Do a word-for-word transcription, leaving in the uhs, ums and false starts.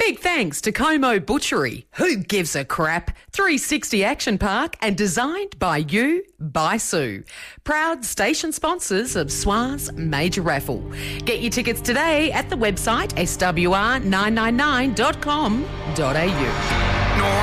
Big thanks to Como Butchery, Who Gives a Crap, three sixty Action Park, and designed by you, by Sue. Proud station sponsors of S W A's Major Raffle. Get your tickets today at the website s w r nine nine nine dot com dot a u.